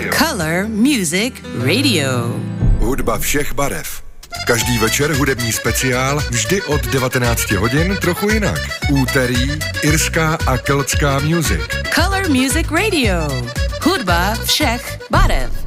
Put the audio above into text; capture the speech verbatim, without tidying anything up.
Color Music Radio. Hudba všech barev. Každý večer hudební speciál, vždy od devatenáct hodin, trochu jinak. Úterý, irská a keltská music. Color Music Radio. Hudba všech barev.